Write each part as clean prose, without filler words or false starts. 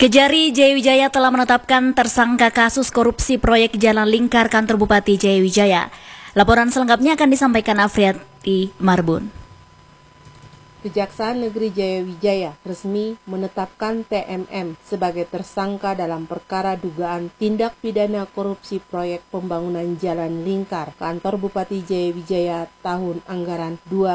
Kejari Jayawijaya telah menetapkan tersangka kasus korupsi proyek Jalan Lingkar kantor Bupati Jayawijaya. Laporan selengkapnya akan disampaikan Afriyati Marbun. Kejaksaan Negeri Jayawijaya resmi menetapkan TMM sebagai tersangka dalam perkara dugaan tindak pidana korupsi proyek pembangunan Jalan Lingkar kantor Bupati Jayawijaya tahun anggaran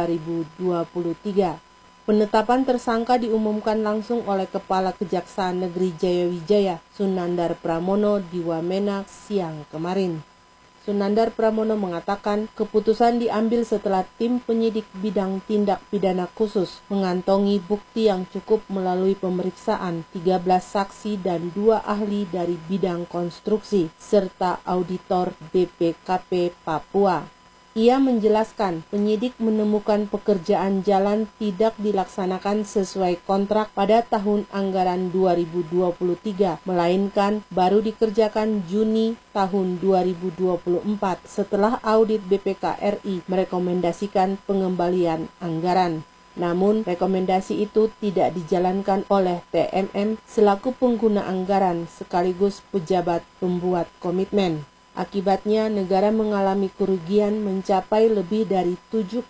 2023. Penetapan tersangka diumumkan langsung oleh Kepala Kejaksaan Negeri Jayawijaya, Sunandar Pramono di Wamena siang kemarin. Sunandar Pramono mengatakan keputusan diambil setelah tim penyidik bidang tindak pidana khusus mengantongi bukti yang cukup melalui pemeriksaan 13 saksi dan 2 ahli dari bidang konstruksi serta auditor BPKP Papua. Ia menjelaskan penyidik menemukan pekerjaan jalan tidak dilaksanakan sesuai kontrak pada tahun anggaran 2023, melainkan baru dikerjakan Juni tahun 2024 setelah audit BPK RI merekomendasikan pengembalian anggaran. Namun, rekomendasi itu tidak dijalankan oleh TMM selaku pengguna anggaran sekaligus pejabat pembuat komitmen. Akibatnya, negara mengalami kerugian mencapai lebih dari 7,3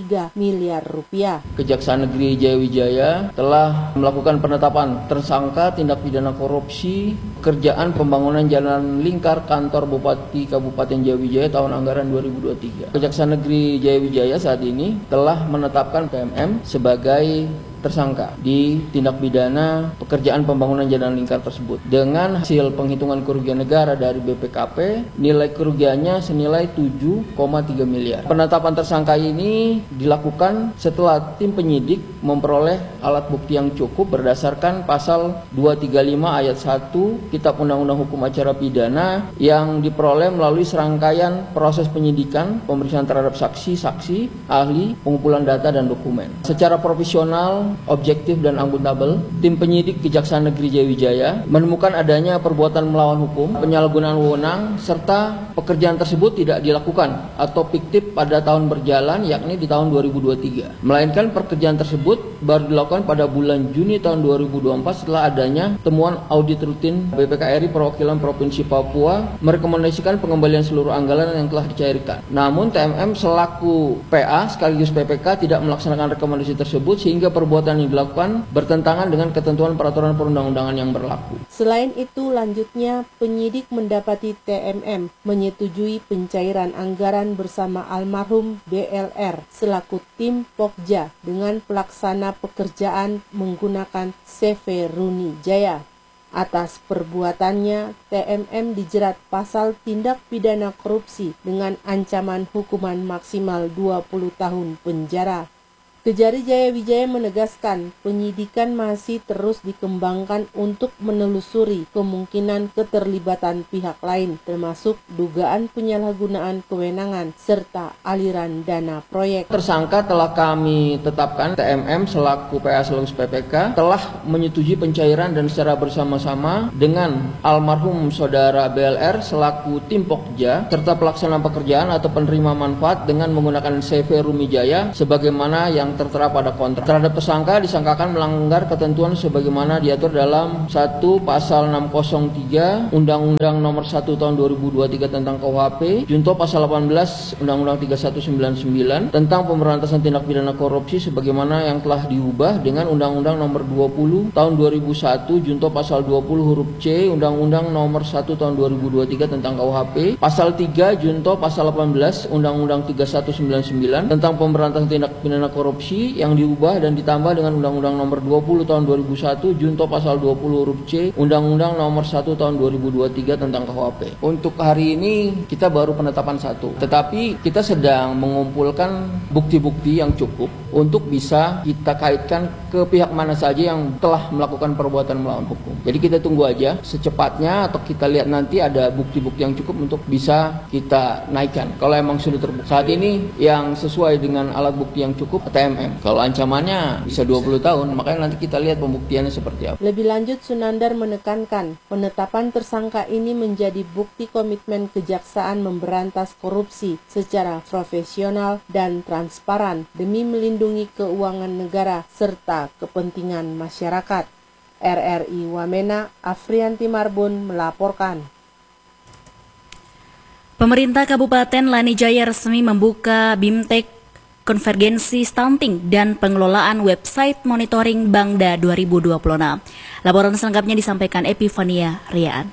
miliar rupiah. Kejaksaan Negeri Jayawijaya telah melakukan penetapan tersangka tindak pidana korupsi pekerjaan pembangunan Jalan Lingkar kantor Bupati Kabupaten Jayawijaya tahun anggaran 2023. Kejaksaan Negeri Jayawijaya saat ini telah menetapkan TMM sebagai tersangka di tindak pidana pekerjaan pembangunan jalan lingkar tersebut. Dengan hasil penghitungan kerugian negara dari BPKP, nilai kerugiannya senilai 7,3 miliar. Penetapan tersangka ini dilakukan setelah tim penyidik memperoleh alat bukti yang cukup berdasarkan pasal 235 ayat 1 Kitab Undang-Undang Hukum Acara Pidana yang diperoleh melalui serangkaian proses penyidikan, pemeriksaan terhadap saksi-saksi, ahli, pengumpulan data dan dokumen. Secara profesional, objektif dan akuntabel, tim penyidik Kejaksaan Negeri Jayawijaya menemukan adanya perbuatan melawan hukum, penyalahgunaan wewenang, serta pekerjaan tersebut tidak dilakukan atau fiktif pada tahun berjalan, yakni di tahun 2023. Melainkan pekerjaan tersebut baru dilakukan pada bulan Juni tahun 2024 setelah adanya temuan audit rutin BPK RI Perwakilan Provinsi Papua merekomendasikan pengembalian seluruh anggaran yang telah dicairkan. Namun TMM selaku PA sekaligus PPK tidak melaksanakan rekomendasi tersebut sehingga perbuatan yang dilakukan bertentangan dengan ketentuan peraturan perundang-undangan yang berlaku. Selain itu, lanjutnya penyidik mendapati TMM menyetujui pencairan anggaran bersama almarhum BLR selaku tim Pokja dengan pelaksana pekerjaan menggunakan CV Runi Jaya. Atas perbuatannya, TMM dijerat pasal tindak pidana korupsi dengan ancaman hukuman maksimal 20 tahun penjara. Kejari Jayawijaya menegaskan penyidikan masih terus dikembangkan untuk menelusuri kemungkinan keterlibatan pihak lain, termasuk dugaan penyalahgunaan kewenangan serta aliran dana proyek. Tersangka telah kami tetapkan TMM selaku PA sekaligus PPK telah menyetujui pencairan dan secara bersama-sama dengan almarhum saudara BLR selaku tim Pokja serta pelaksana pekerjaan atau penerima manfaat dengan menggunakan CV Rumi Jaya sebagaimana yang tertera pada kontrak. Terhadap tersangka disangkakan melanggar ketentuan sebagaimana diatur dalam 1 pasal 603 Undang-Undang Nomor 1 Tahun 2023 tentang KUHP, junto pasal 18 Undang-Undang 3199 tentang pemberantasan tindak pidana korupsi sebagaimana yang telah diubah dengan Undang-Undang Nomor 20 Tahun 2001 junto pasal 20 huruf C Undang-Undang Nomor 1 Tahun 2023 tentang KUHP, pasal 3 junto pasal 18 Undang-Undang 3199 tentang pemberantasan tindak pidana korupsi yang diubah dan ditambah dengan Undang-Undang Nomor 20 Tahun 2001 junto pasal 20 huruf C Undang-Undang Nomor 1 Tahun 2023 tentang KUHP. Untuk hari ini kita baru penetapan 1, tetapi kita sedang mengumpulkan bukti-bukti yang cukup untuk bisa kita kaitkan ke pihak mana saja yang telah melakukan perbuatan melawan hukum. Jadi kita tunggu aja secepatnya atau kita lihat nanti ada bukti-bukti yang cukup untuk bisa kita naikkan. Kalau emang sudah terbukti saat ini yang sesuai dengan alat bukti yang cukup TMM. Kalau ancamannya bisa 20 tahun, makanya nanti kita lihat pembuktiannya seperti apa. Lebih lanjut, Sunandar menekankan penetapan tersangka ini menjadi bukti komitmen kejaksaan memberantas korupsi secara profesional dan transparan demi melindungi keuangan negara serta kepentingan masyarakat. RRI Wamena, Afrianti Marbun melaporkan. Pemerintah Kabupaten Lanijaya resmi membuka BIMTEK Konvergensi Stunting dan Pengelolaan Website Monitoring Bangda 2026. Laporan selengkapnya disampaikan Epifania Riaan.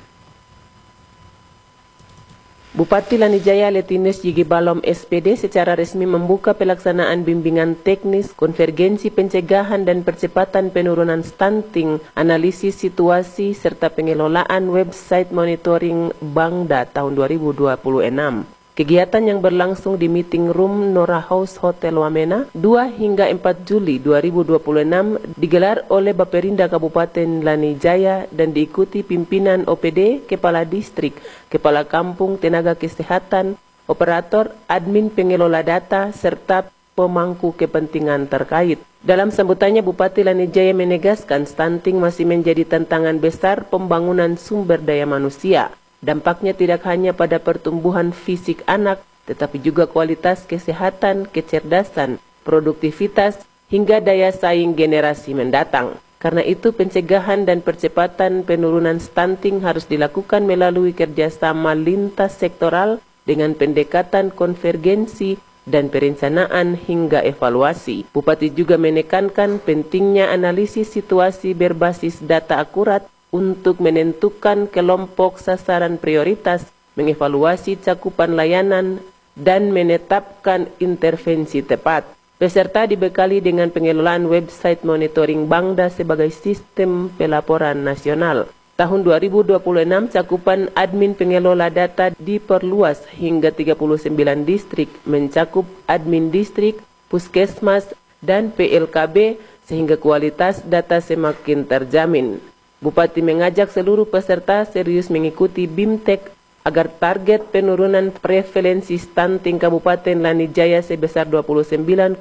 Bupati Lanijaya Letinus Yigi Balom SPD secara resmi membuka pelaksanaan bimbingan teknis, konvergensi pencegahan dan percepatan penurunan stunting, analisis situasi serta pengelolaan website monitoring Bangda tahun 2026. Kegiatan yang berlangsung di Meeting Room Nora House Hotel Wamena 2 hingga 4 Juli 2026 digelar oleh Baperinda Kabupaten Lanijaya dan diikuti pimpinan OPD, Kepala Distrik, Kepala Kampung, Tenaga Kesehatan, Operator, Admin Pengelola Data, serta pemangku kepentingan terkait. Dalam sambutannya, Bupati Lanijaya menegaskan stunting masih menjadi tantangan besar pembangunan sumber daya manusia. Dampaknya tidak hanya pada pertumbuhan fisik anak, tetapi juga kualitas kesehatan, kecerdasan, produktivitas, hingga daya saing generasi mendatang. Karena itu, pencegahan dan percepatan penurunan stunting harus dilakukan melalui kerjasama lintas sektoral dengan pendekatan konvergensi dan perencanaan hingga evaluasi. Bupati juga menekankan pentingnya analisis situasi berbasis data akurat untuk menentukan kelompok sasaran prioritas, mengevaluasi cakupan layanan, dan menetapkan intervensi tepat. Peserta dibekali dengan pengelolaan website monitoring Bangda sebagai sistem pelaporan nasional. Tahun 2026, cakupan admin pengelola data diperluas hingga 39 distrik, mencakup admin distrik, puskesmas, dan PLKB, sehingga kualitas data semakin terjamin. Bupati mengajak seluruh peserta serius mengikuti BIMTEK agar target penurunan prevalensi stunting Kabupaten Lanijaya sebesar 29,9%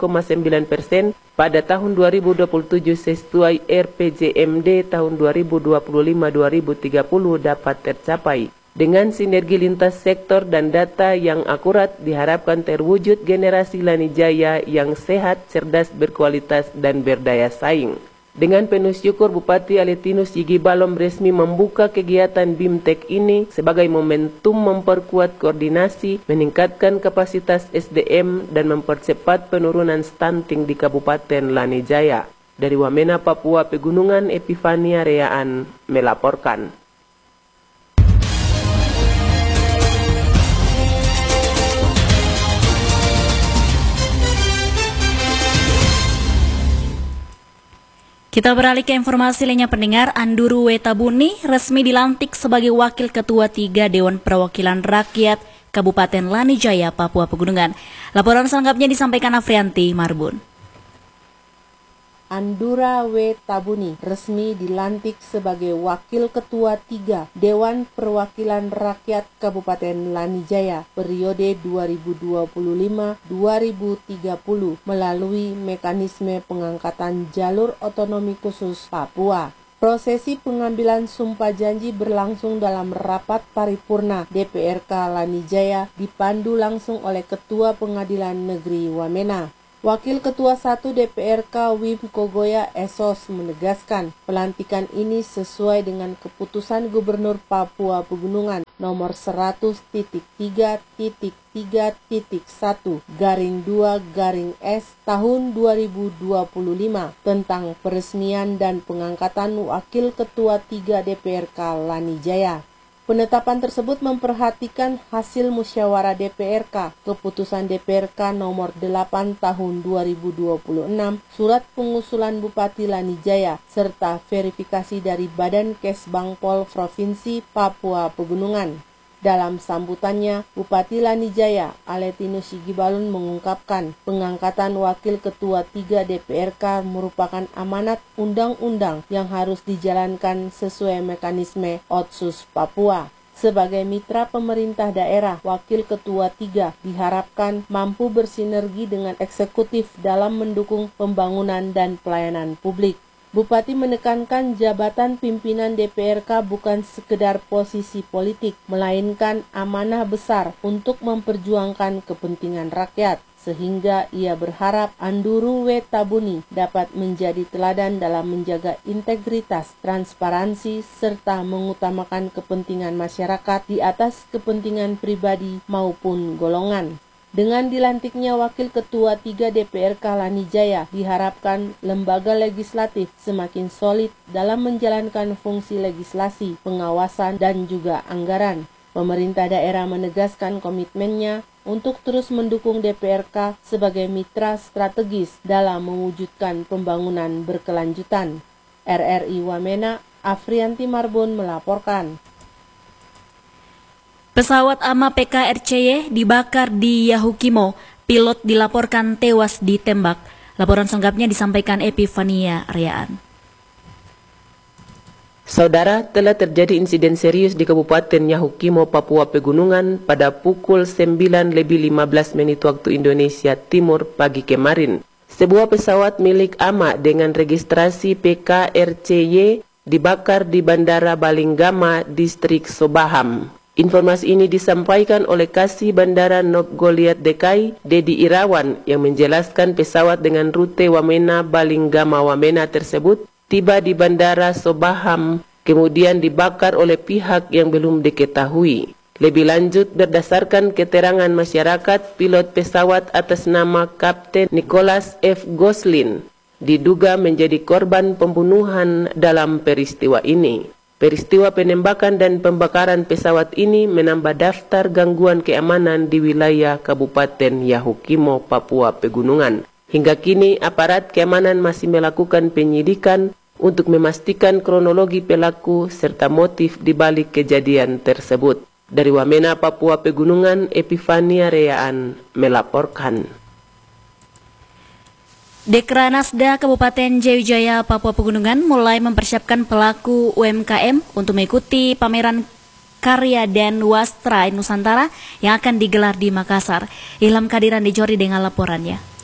pada tahun 2027 sesuai RPJMD tahun 2025-2030 dapat tercapai. Dengan sinergi lintas sektor dan data yang akurat, diharapkan terwujud generasi Lanijaya yang sehat, cerdas, berkualitas, dan berdaya saing. Dengan penuh syukur, Bupati Letinus Yigi Balom resmi membuka kegiatan BIMTEK ini sebagai momentum memperkuat koordinasi, meningkatkan kapasitas SDM, dan mempercepat penurunan stunting di Kabupaten Lanijaya. Dari Wamena, Papua Pegunungan, Epifania Riaan melaporkan. Kita beralih ke informasi lainnya pendengar. Anduru Wetabuni resmi dilantik sebagai Wakil Ketua 3 Dewan Perwakilan Rakyat Kabupaten Lanijaya, Papua Pegunungan. Laporan selengkapnya disampaikan Afrianti Marbun. Andura Wetabuni resmi dilantik sebagai Wakil Ketua 3 Dewan Perwakilan Rakyat Kabupaten Lanijaya periode 2025-2030 melalui mekanisme pengangkatan jalur otonomi khusus Papua. Prosesi pengambilan sumpah janji berlangsung dalam rapat paripurna DPRK Lanijaya dipandu langsung oleh Ketua Pengadilan Negeri Wamena. Wakil Ketua 1 DPRK Wim Kogoya Esos menegaskan pelantikan ini sesuai dengan keputusan Gubernur Papua Pegunungan nomor 100.3.3.1/2/S tahun 2025 tentang peresmian dan pengangkatan Wakil Ketua 3 DPRK Lanijaya. Penetapan tersebut memperhatikan hasil musyawarah DPRK, keputusan DPRK nomor 8 tahun 2026, surat pengusulan Bupati Lanijaya, serta verifikasi dari Badan Kesbangpol Provinsi Papua Pegunungan. Dalam sambutannya, Bupati Lanijaya, Letinus Yigi Balom mengungkapkan pengangkatan Wakil Ketua 3 DPRK merupakan amanat undang-undang yang harus dijalankan sesuai mekanisme Otsus Papua. Sebagai mitra pemerintah daerah, Wakil Ketua 3 diharapkan mampu bersinergi dengan eksekutif dalam mendukung pembangunan dan pelayanan publik. Bupati menekankan jabatan pimpinan DPRK bukan sekedar posisi politik, melainkan amanah besar untuk memperjuangkan kepentingan rakyat. Sehingga ia berharap Anduru Wetabuni dapat menjadi teladan dalam menjaga integritas, transparansi, serta mengutamakan kepentingan masyarakat di atas kepentingan pribadi maupun golongan. Dengan dilantiknya Wakil Ketua 3 DPRK Lani Jaya, diharapkan lembaga legislatif semakin solid dalam menjalankan fungsi legislasi, pengawasan, dan juga anggaran. Pemerintah daerah menegaskan komitmennya untuk terus mendukung DPRK sebagai mitra strategis dalam mewujudkan pembangunan berkelanjutan. RRI Wamena, Afrianti Marbun melaporkan. Pesawat AMA PKRCY dibakar di Yahukimo, pilot dilaporkan tewas ditembak. Laporan selengkapnya disampaikan Epifania Aryaan. Saudara, telah terjadi insiden serius di Kabupaten Yahukimo, Papua Pegunungan pada pukul 9:15 waktu Indonesia Timur pagi kemarin. Sebuah pesawat milik AMA dengan registrasi PKRCY dibakar di Bandara Balinggama, Distrik Sobaham. Informasi ini disampaikan oleh Kasih Bandara Nop Goliat DKI, Dedi Irawan, yang menjelaskan pesawat dengan rute Wamena Balinggama Wamena tersebut tiba di Bandara Sobaham, kemudian dibakar oleh pihak yang belum diketahui. Lebih lanjut, berdasarkan keterangan masyarakat, pilot pesawat atas nama Kapten Nicholas F. Goslin diduga menjadi korban pembunuhan dalam peristiwa ini. Peristiwa penembakan dan pembakaran pesawat ini menambah daftar gangguan keamanan di wilayah Kabupaten Yahukimo, Papua Pegunungan. Hingga kini, aparat keamanan masih melakukan penyidikan untuk memastikan kronologi pelaku serta motif di balik kejadian tersebut. Dari Wamena, Papua Pegunungan, Epifania Aryaan melaporkan. Dekranasda Kabupaten Jayawijaya, Papua Pegunungan mulai mempersiapkan pelaku UMKM untuk mengikuti pameran karya dan wastra Nusantara yang akan digelar di Makassar. Ilham Kadiran Dijori dengan laporannya.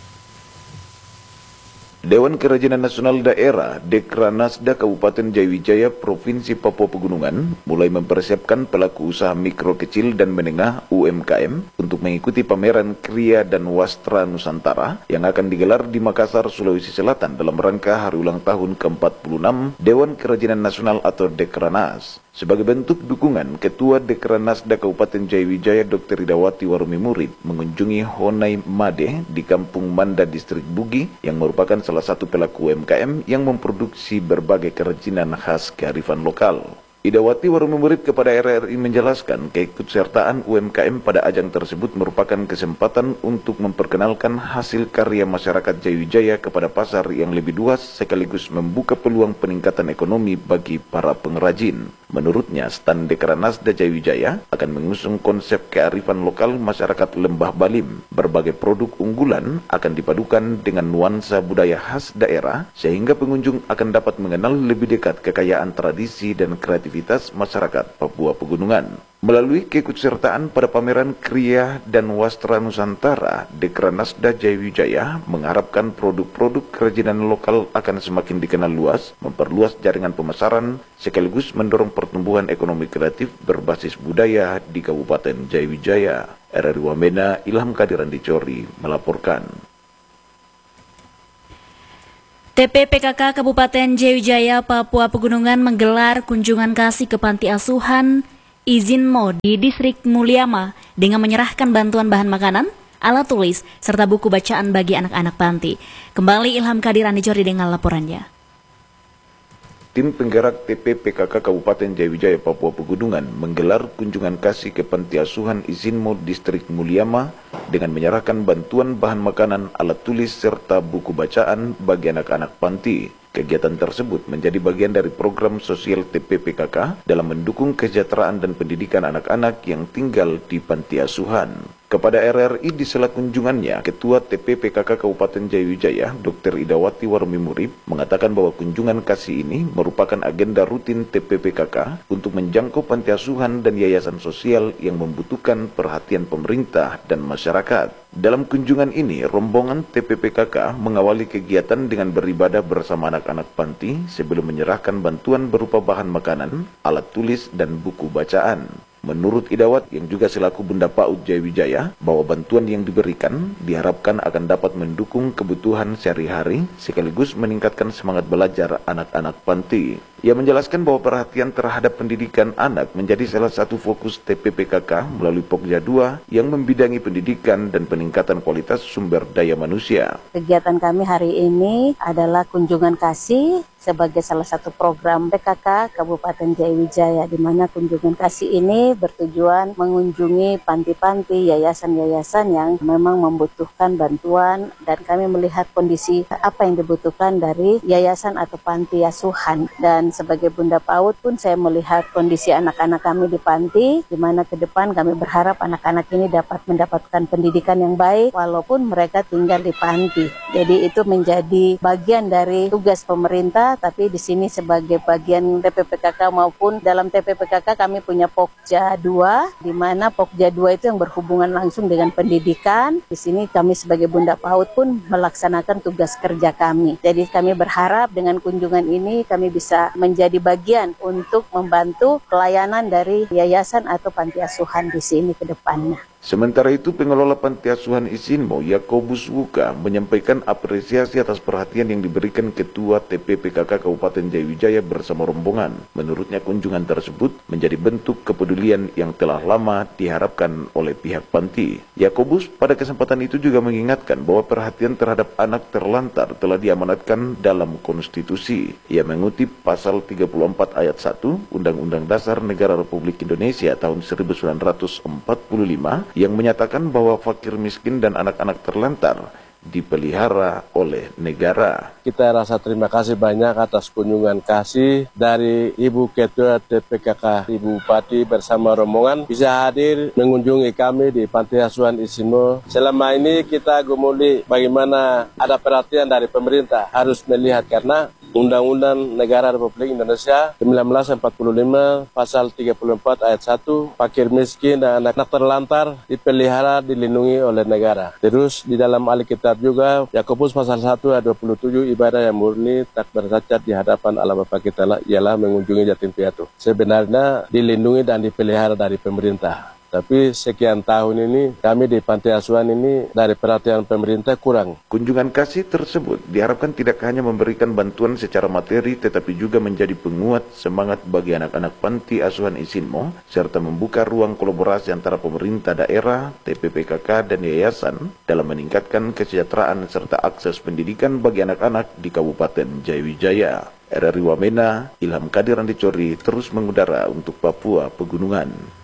Dewan Kerajinan Nasional Daerah Dekranasda Kabupaten Jayawijaya Provinsi Papua Pegunungan mulai mempersiapkan pelaku usaha mikro kecil dan menengah UMKM untuk mengikuti pameran Kriya dan Wastra Nusantara yang akan digelar di Makassar, Sulawesi Selatan dalam rangka hari ulang tahun ke-46 Dewan Kerajinan Nasional atau Dekranas. Sebagai bentuk dukungan, Ketua Dekranasda Kabupaten Jayawijaya Dr. Ridawati Warumi Murid mengunjungi Honai Made di Kampung Manda Distrik Bugi yang merupakan salah satu pelaku UMKM yang memproduksi berbagai kerajinan khas kearifan lokal. Idawati Warumi Murid kepada RRI menjelaskan keikutsertaan UMKM pada ajang tersebut merupakan kesempatan untuk memperkenalkan hasil karya masyarakat Jayawijaya kepada pasar yang lebih luas sekaligus membuka peluang peningkatan ekonomi bagi para pengrajin. Menurutnya, stand Dekranasda Jayawijaya akan mengusung konsep kearifan lokal masyarakat Lembah Balim. Berbagai produk unggulan akan dipadukan dengan nuansa budaya khas daerah sehingga pengunjung akan dapat mengenal lebih dekat kekayaan tradisi dan kreativitas masyarakat Papua Pegunungan. Melalui keikutsertaan pada pameran Kriya dan Wastra Nusantara, Dekranasda Jayawijaya mengharapkan produk-produk kerajinan lokal akan semakin dikenal luas, memperluas jaringan pemasaran, sekaligus mendorong pertumbuhan ekonomi kreatif berbasis budaya di Kabupaten Jayawijaya. RRI Wamena, Ilham Kadiran Dijori melaporkan. TPPKK Kabupaten Jayawijaya, Papua Pegunungan menggelar kunjungan kasih ke panti asuhan Izinmo di Distrik Muliama dengan menyerahkan bantuan bahan makanan, alat tulis, serta buku bacaan bagi anak-anak panti. Kembali Ilham Kadiran Dijori dengan laporannya. Tim penggerak TPPKK Kabupaten Jayawijaya, Papua Pegunungan menggelar kunjungan kasih ke panti asuhan Izinmo Distrik Muliama dengan menyerahkan bantuan bahan makanan, alat tulis, serta buku bacaan bagi anak-anak panti. Kegiatan tersebut menjadi bagian dari program sosial TPPKK dalam mendukung kesejahteraan dan pendidikan anak-anak yang tinggal di panti asuhan. Kepada RRI di sela kunjungannya, Ketua TPPKK Kabupaten Jayawijaya, Dr. Idawati Warmi Murib, mengatakan bahwa kunjungan kasih ini merupakan agenda rutin TPPKK untuk menjangkau panti asuhan dan yayasan sosial yang membutuhkan perhatian pemerintah dan masyarakat. Dalam kunjungan ini, rombongan TPPKK mengawali kegiatan dengan beribadah bersama anak-anak panti sebelum menyerahkan bantuan berupa bahan makanan, alat tulis, dan buku bacaan. Menurut Idawat yang juga selaku Bunda PAUD Jayawijaya, bahwa bantuan yang diberikan diharapkan akan dapat mendukung kebutuhan sehari-hari sekaligus meningkatkan semangat belajar anak-anak panti. Ia menjelaskan bahwa perhatian terhadap pendidikan anak menjadi salah satu fokus TPPKK melalui Pokja 2 yang membidangi pendidikan dan peningkatan kualitas sumber daya manusia. Kegiatan kami hari ini adalah kunjungan kasih sebagai salah satu program PKK Kabupaten Jayawijaya, di mana kunjungan kasih ini bertujuan mengunjungi panti-panti, yayasan-yayasan yang memang membutuhkan bantuan, dan kami melihat kondisi apa yang dibutuhkan dari yayasan atau panti asuhan. Dan sebagai Bunda PAUD pun saya melihat kondisi anak-anak kami di panti, di mana ke depan kami berharap anak-anak ini dapat mendapatkan pendidikan yang baik walaupun mereka tinggal di panti. Jadi itu menjadi bagian dari tugas pemerintah, tapi di sini sebagai bagian TPPKK maupun dalam TPPKK kami punya Pokja 2, di mana Pokja 2 itu yang berhubungan langsung dengan pendidikan. Di sini kami sebagai Bunda PAUD pun melaksanakan tugas kerja kami. Jadi kami berharap dengan kunjungan ini kami bisa menjadi bagian untuk membantu pelayanan dari yayasan atau panti asuhan di sini ke depannya. Sementara itu, pengelola panti asuhan Isinmo, Yakobus Wuka, menyampaikan apresiasi atas perhatian yang diberikan Ketua TPPKK Kabupaten Jayawijaya bersama rombongan. Menurutnya, kunjungan tersebut menjadi bentuk kepedulian yang telah lama diharapkan oleh pihak panti. Yakobus pada kesempatan itu juga mengingatkan bahwa perhatian terhadap anak terlantar telah diamanatkan dalam konstitusi. Ia mengutip pasal 34 ayat 1 Undang-Undang Dasar Negara Republik Indonesia tahun 1945 yang menyatakan bahwa fakir miskin dan anak-anak terlantar dipelihara oleh negara. Kita rasa terima kasih banyak atas kunjungan kasih dari Ibu Ketua TPPKK, Ibu Bupati bersama rombongan bisa hadir mengunjungi kami di Panti Asuhan Isinmo. Selama ini kita gumuli bagaimana ada perhatian dari pemerintah, harus melihat karena Undang-Undang Negara Republik Indonesia 1945 pasal 34 ayat 1, fakir miskin dan anak terlantar dipelihara dilindungi oleh negara. Terus di dalam Alkitab juga Yakobus pasal 1 ayat 27, ibadah yang murni tak bercacat di hadapan Allah Bapa kita ialah mengunjungi yatim piatu. Sebenarnya dilindungi dan dipelihara dari pemerintah. Tapi sekian tahun ini kami di Panti Asuhan ini dari perhatian pemerintah kurang. Kunjungan kasih tersebut diharapkan tidak hanya memberikan bantuan secara materi tetapi juga menjadi penguat semangat bagi anak-anak Panti Asuhan Isinmo serta membuka ruang kolaborasi antara pemerintah daerah, TPPKK dan yayasan dalam meningkatkan kesejahteraan serta akses pendidikan bagi anak-anak di Kabupaten Jayawijaya. RRI Wamena, Ilham Kadir Andicori terus mengudara untuk Papua Pegunungan.